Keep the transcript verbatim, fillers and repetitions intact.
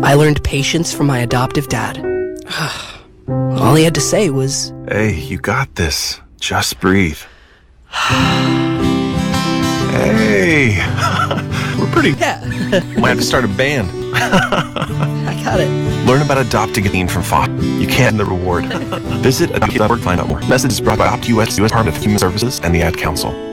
I learned patience from my adoptive dad. All he had to say was, "Hey, you got this. Just breathe." Hey, we're pretty... yeah, Might have to start a band. I got it. Learn about adopting a teen from Fox. You can't the reward. Visit adopt dot org to find out more. Message is brought by OptUS, U S Department of Human Services, and the Ad Council.